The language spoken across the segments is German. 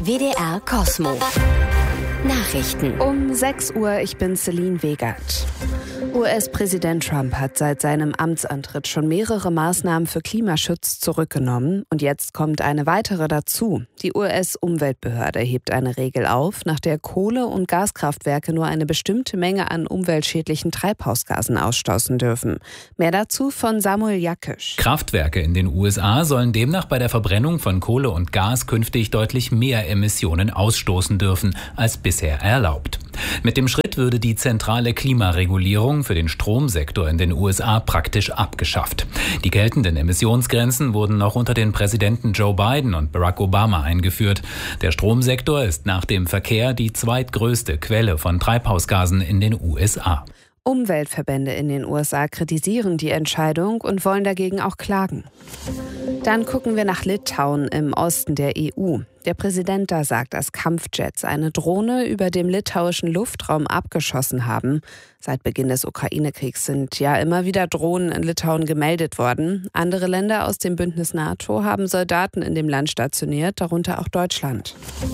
WDR Kosmo. Nachrichten. Um 6 Uhr, ich bin Celine Wegert. US-Präsident Trump hat seit seinem Amtsantritt schon mehrere Maßnahmen für Klimaschutz zurückgenommen. Und jetzt kommt eine weitere dazu. Die US-Umweltbehörde hebt eine Regel auf, nach der Kohle- und Gaskraftwerke nur eine bestimmte Menge an umweltschädlichen Treibhausgasen ausstoßen dürfen. Mehr dazu von Samuel Jakisch. Kraftwerke in den USA sollen demnach bei der Verbrennung von Kohle und Gas künftig deutlich mehr Emissionen ausstoßen dürfen als bisher erlaubt. Mit dem Schritt würde die zentrale Klimaregulierung für den Stromsektor in den USA praktisch abgeschafft. Die geltenden Emissionsgrenzen wurden noch unter den Präsidenten Joe Biden und Barack Obama eingeführt. Der Stromsektor ist nach dem Verkehr die zweitgrößte Quelle von Treibhausgasen in den USA. Umweltverbände in den USA kritisieren die Entscheidung und wollen dagegen auch klagen. Dann gucken wir nach Litauen im Osten der EU. Der Präsident da sagt, dass Kampfjets eine Drohne über dem litauischen Luftraum abgeschossen haben. Seit Beginn des Ukraine-Kriegs sind ja immer wieder Drohnen in Litauen gemeldet worden. Andere Länder aus dem Bündnis NATO haben Soldaten in dem Land stationiert, darunter auch Deutschland.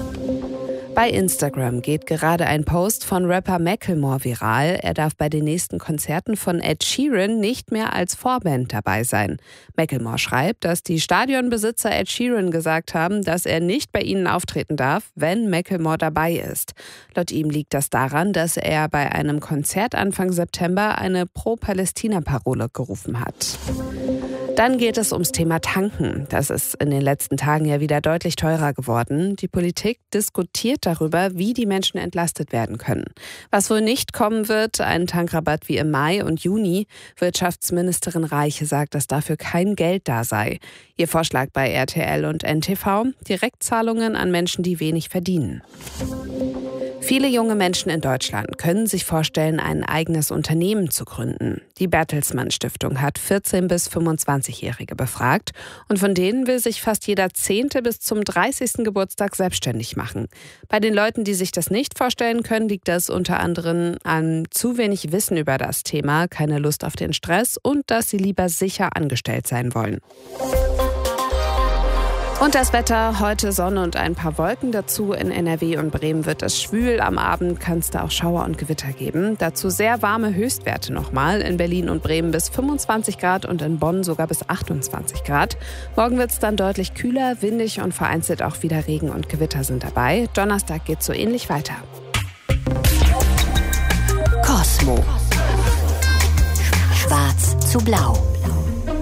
Bei Instagram geht gerade ein Post von Rapper Macklemore viral. Er darf bei den nächsten Konzerten von Ed Sheeran nicht mehr als Vorband dabei sein. Macklemore schreibt, dass die Stadionbesitzer Ed Sheeran gesagt haben, dass er nicht bei ihnen auftreten darf, wenn Macklemore dabei ist. Laut ihm liegt das daran, dass er bei einem Konzert Anfang September eine Pro-Palästina-Parole gerufen hat. Dann geht es ums Thema Tanken. Das ist in den letzten Tagen ja wieder deutlich teurer geworden. Die Politik diskutiert darüber, wie die Menschen entlastet werden können. Was wohl nicht kommen wird, ein Tankrabatt wie im Mai und Juni. Wirtschaftsministerin Reiche sagt, dass dafür kein Geld da sei. Ihr Vorschlag bei RTL und NTV: Direktzahlungen an Menschen, die wenig verdienen. Viele junge Menschen in Deutschland können sich vorstellen, ein eigenes Unternehmen zu gründen. Die Bertelsmann Stiftung hat 14- bis 25-Jährige befragt und von denen will sich fast jeder 10. bis zum 30. Geburtstag selbstständig machen. Bei den Leuten, die sich das nicht vorstellen können, liegt das unter anderem an zu wenig Wissen über das Thema, keine Lust auf den Stress und dass sie lieber sicher angestellt sein wollen. Und das Wetter, heute Sonne und ein paar Wolken dazu. In NRW und Bremen wird es schwül. Am Abend kann es da auch Schauer und Gewitter geben. Dazu sehr warme Höchstwerte nochmal. In Berlin und Bremen bis 25 Grad und in Bonn sogar bis 28 Grad. Morgen wird es dann deutlich kühler, windig und vereinzelt auch wieder Regen und Gewitter sind dabei. Donnerstag geht es so ähnlich weiter. Kosmo. Schwarz zu blau.